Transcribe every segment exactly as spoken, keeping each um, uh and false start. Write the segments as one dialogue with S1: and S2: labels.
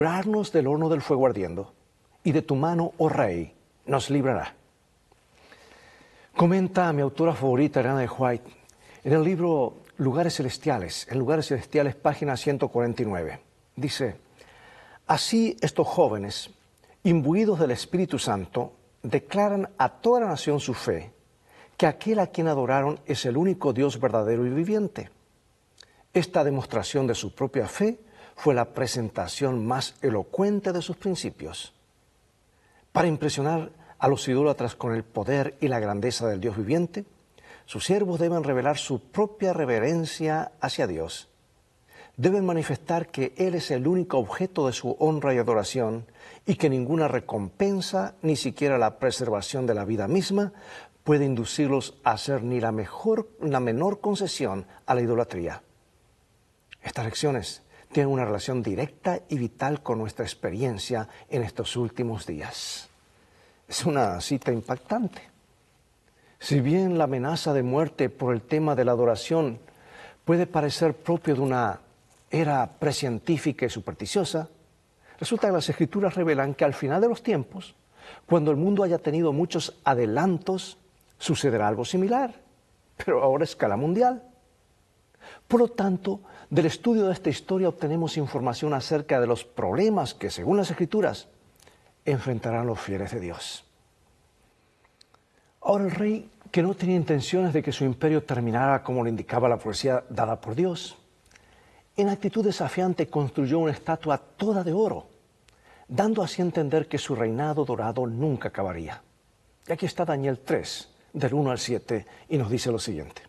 S1: librarnos del horno del fuego ardiendo, y de tu mano, oh Rey, nos librará. Comenta mi autora favorita, Ellen G. White, en el libro Lugares Celestiales, en Lugares Celestiales, página ciento cuarenta y nueve. Dice, así estos jóvenes, imbuidos del Espíritu Santo, declaran a toda la nación su fe, que aquel a quien adoraron es el único Dios verdadero y viviente. Esta demostración de su propia fe fue la presentación más elocuente de sus principios. Para impresionar a los idólatras con el poder y la grandeza del Dios viviente, sus siervos deben revelar su propia reverencia hacia Dios. Deben manifestar que Él es el único objeto de su honra y adoración y que ninguna recompensa, ni siquiera la preservación de la vida misma, puede inducirlos a hacer ni la mejor, la menor concesión a la idolatría. Estas lecciones tienen una relación directa y vital con nuestra experiencia en estos últimos días. Es una cita impactante. Si bien la amenaza de muerte por el tema de la adoración puede parecer propio de una era precientífica y supersticiosa, resulta que las Escrituras revelan que al final de los tiempos, cuando el mundo haya tenido muchos adelantos, sucederá algo similar, pero ahora a escala mundial. Por lo tanto, del estudio de esta historia obtenemos información acerca de los problemas que, según las Escrituras, enfrentarán los fieles de Dios. Ahora el rey, que no tenía intenciones de que su imperio terminara como lo indicaba la profecía dada por Dios, en actitud desafiante construyó una estatua toda de oro, dando así a entender que su reinado dorado nunca acabaría. Y aquí está Daniel tres, del uno al siete, y nos dice lo siguiente.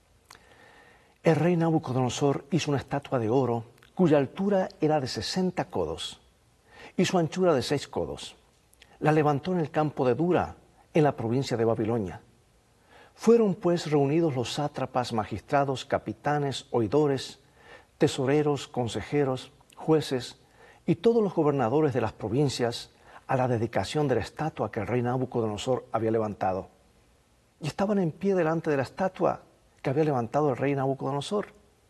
S1: El rey Nabucodonosor hizo una estatua de oro cuya altura era de sesenta codos y su anchura de seis codos. La levantó en el campo de Dura, en la provincia de Babilonia. Fueron pues reunidos los sátrapas, magistrados, capitanes, oidores, tesoreros, consejeros, jueces y todos los gobernadores de las provincias a la dedicación de la estatua que el rey Nabucodonosor había levantado. Y estaban en pie delante de la estatua que había levantado el rey Nabucodonosor.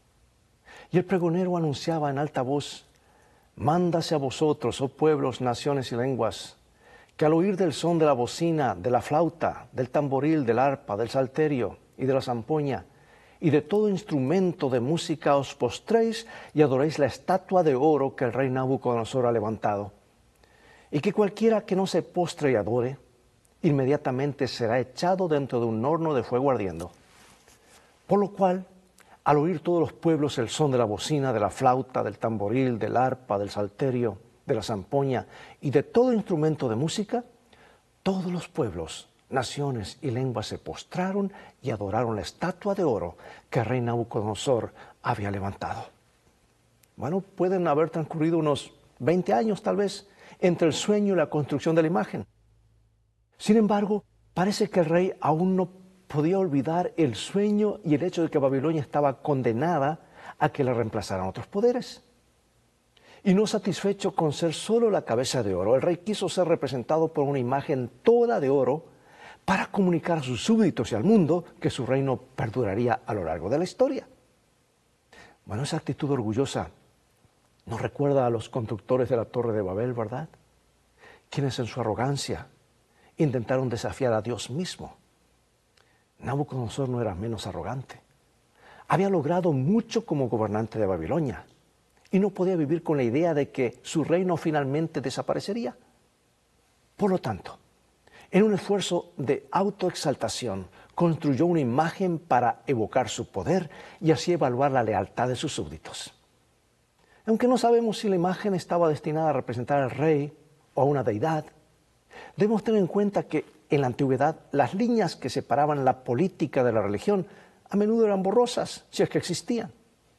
S1: Y el pregonero anunciaba en alta voz, mándase a vosotros, oh pueblos, naciones y lenguas, que al oír del son de la bocina, de la flauta, del tamboril, del arpa, del salterio y de la zampoña, y de todo instrumento de música os postréis y adoréis la estatua de oro que el rey Nabucodonosor ha levantado. Y que cualquiera que no se postre y adore, inmediatamente será echado dentro de un horno de fuego ardiendo. Por lo cual, al oír todos los pueblos el son de la bocina, de la flauta, del tamboril, del arpa, del salterio, de la zampoña y de todo instrumento de música, todos los pueblos, naciones y lenguas se postraron y adoraron la estatua de oro que el rey Nabucodonosor había levantado. Bueno, pueden haber transcurrido unos veinte años tal vez entre el sueño y la construcción de la imagen. Sin embargo, parece que el rey aún no podía olvidar el sueño y el hecho de que Babilonia estaba condenada a que la reemplazaran otros poderes. Y no satisfecho con ser solo la cabeza de oro, el rey quiso ser representado por una imagen toda de oro para comunicar a sus súbditos y al mundo que su reino perduraría a lo largo de la historia. Bueno, esa actitud orgullosa nos recuerda a los constructores de la Torre de Babel, ¿verdad? Quienes en su arrogancia intentaron desafiar a Dios mismo. Nabucodonosor no era menos arrogante. Había logrado mucho como gobernante de Babilonia y no podía vivir con la idea de que su reino finalmente desaparecería. Por lo tanto, en un esfuerzo de autoexaltación, construyó una imagen para evocar su poder y así evaluar la lealtad de sus súbditos. Aunque no sabemos si la imagen estaba destinada a representar al rey o a una deidad, debemos tener en cuenta que en la antigüedad las líneas que separaban la política de la religión a menudo eran borrosas, si es que existían.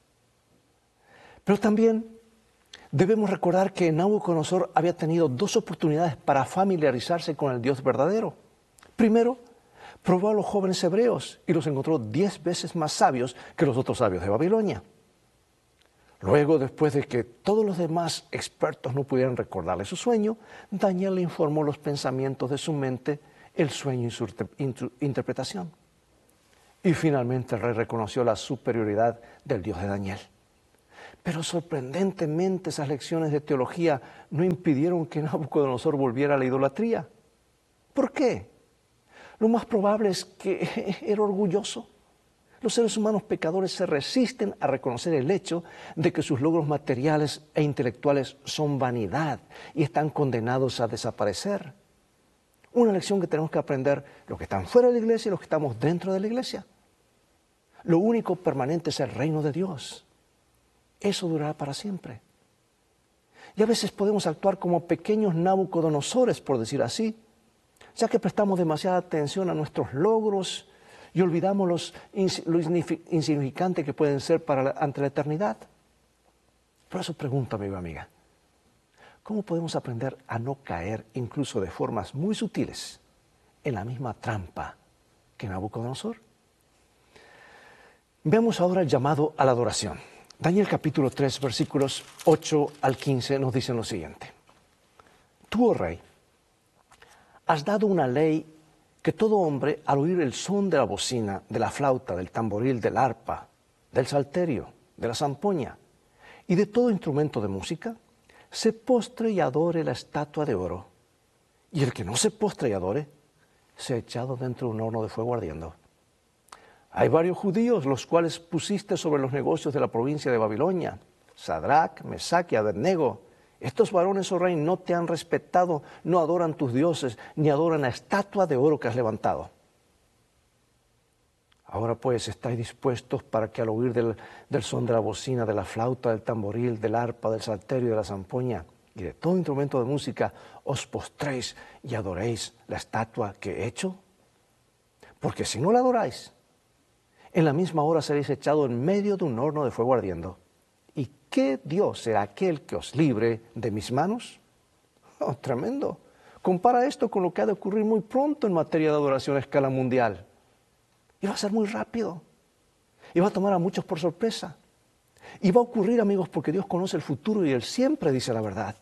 S1: Pero también debemos recordar que Nabucodonosor había tenido dos oportunidades para familiarizarse con el Dios verdadero. Primero, probó a los jóvenes hebreos y los encontró diez veces más sabios que los otros sabios de Babilonia. Luego, después de que todos los demás expertos no pudieran recordarle su sueño, Daniel le informó los pensamientos de su mente, el sueño y su interpretación. Y finalmente el rey reconoció la superioridad del Dios de Daniel. Pero sorprendentemente esas lecciones de teología no impidieron que Nabucodonosor volviera a la idolatría. ¿Por qué? Lo más probable es que era orgulloso. Los seres humanos pecadores se resisten a reconocer el hecho de que sus logros materiales e intelectuales son vanidad y están condenados a desaparecer. Una lección que tenemos que aprender los que están fuera de la iglesia y los que estamos dentro de la iglesia. Lo único permanente es el reino de Dios. Eso durará para siempre. Y a veces podemos actuar como pequeños Nabucodonosores, por decir así, ya que prestamos demasiada atención a nuestros logros y olvidamos los, lo insignificante que pueden ser para la, ante la eternidad. Por eso pregunto, amigo y amiga, ¿cómo podemos aprender a no caer, incluso de formas muy sutiles, en la misma trampa que Nabucodonosor? Veamos ahora el llamado a la adoración. Daniel capítulo tres, versículos ocho al quince nos dicen lo siguiente. Tú, oh rey, has dado una ley que todo hombre, al oír el son de la bocina, de la flauta, del tamboril, del arpa, del salterio, de la zampoña y de todo instrumento de música, se postre y adore la estatua de oro. Y el que no se postre y adore, sea echado dentro de un horno de fuego ardiendo. Hay varios judíos, los cuales pusiste sobre los negocios de la provincia de Babilonia, Sadrach, Mesach y Abednego. Estos varones, oh rey, no te han respetado, no adoran tus dioses, ni adoran la estatua de oro que has levantado. Ahora pues, estáis dispuestos para que al oír del, del son de la bocina, de la flauta, del tamboril, del arpa, del salterio y de la zampoña, y de todo instrumento de música, os postréis y adoréis la estatua que he hecho? Porque si no la adoráis, en la misma hora seréis echados en medio de un horno de fuego ardiendo. ¿Y qué Dios será aquel que os libre de mis manos? Oh, tremendo. Compara esto con lo que ha de ocurrir muy pronto en materia de adoración a escala mundial. Y va a ser muy rápido. Y va a tomar a muchos por sorpresa. Y va a ocurrir, amigos, porque Dios conoce el futuro y Él siempre dice la verdad.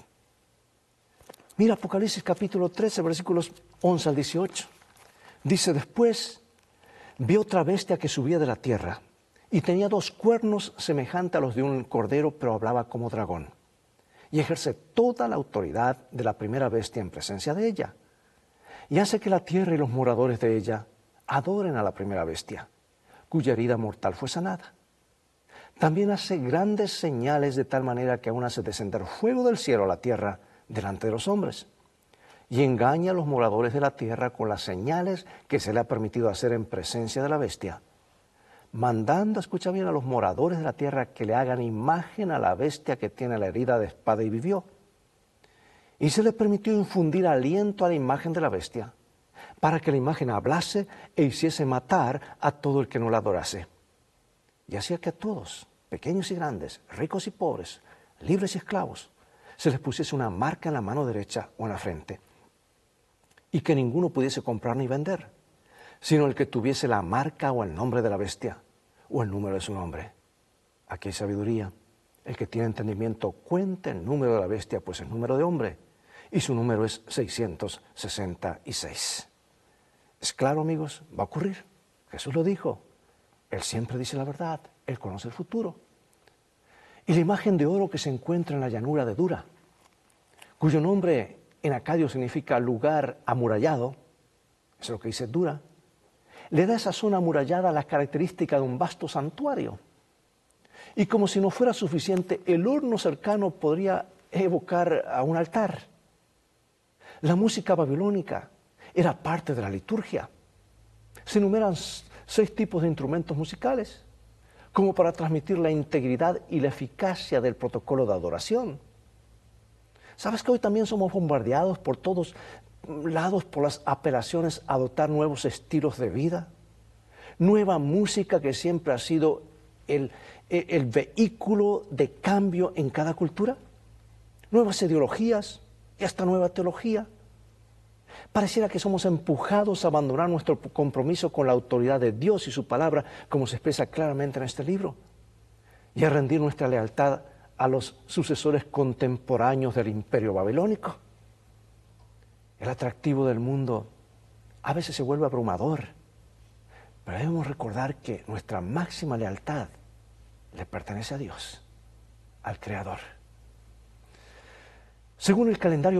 S1: Mira Apocalipsis capítulo trece, versículos once al dieciocho. Dice, después vi otra bestia que subía de la tierra y tenía dos cuernos semejantes a los de un cordero, pero hablaba como dragón. Y ejerce toda la autoridad de la primera bestia en presencia de ella. Y hace que la tierra y los moradores de ella adoren a la primera bestia, cuya herida mortal fue sanada. También hace grandes señales de tal manera que aún hace descender fuego del cielo a la tierra delante de los hombres. Y engaña a los moradores de la tierra con las señales que se le ha permitido hacer en presencia de la bestia, mandando, escucha bien, a los moradores de la tierra que le hagan imagen a la bestia que tiene la herida de espada y vivió. Y se le permitió infundir aliento a la imagen de la bestia, para que la imagen hablase e hiciese matar a todo el que no la adorase. Y hacía que a todos, pequeños y grandes, ricos y pobres, libres y esclavos, se les pusiese una marca en la mano derecha o en la frente, y que ninguno pudiese comprar ni vender, sino el que tuviese la marca o el nombre de la bestia, o el número de su nombre. Aquí hay sabiduría. El que tiene entendimiento cuente el número de la bestia, pues es número de hombre, y su número es seiscientos sesenta y seis. ¿Es claro, amigos? Va a ocurrir. Jesús lo dijo. Él siempre dice la verdad. Él conoce el futuro. Y la imagen de oro que se encuentra en la llanura de Dura, cuyo nombre en acadio significa lugar amurallado, eso es lo que dice Dura, le da a esa zona amurallada las características de un vasto santuario. Y como si no fuera suficiente, el horno cercano podría evocar a un altar. La música babilónica era parte de la liturgia. Se enumeran seis tipos de instrumentos musicales, como para transmitir la integridad y la eficacia del protocolo de adoración. ¿Sabes que hoy también somos bombardeados por todos lados por las apelaciones a adoptar nuevos estilos de vida? Nueva música que siempre ha sido el, el, el vehículo de cambio en cada cultura. Nuevas ideologías y hasta nueva teología. Pareciera que somos empujados a abandonar nuestro compromiso con la autoridad de Dios y su palabra, como se expresa claramente en este libro, y a rendir nuestra lealtad a los sucesores contemporáneos del imperio babilónico. El atractivo del mundo a veces se vuelve abrumador, pero debemos recordar que nuestra máxima lealtad le pertenece a Dios. al Creador. Según el calendario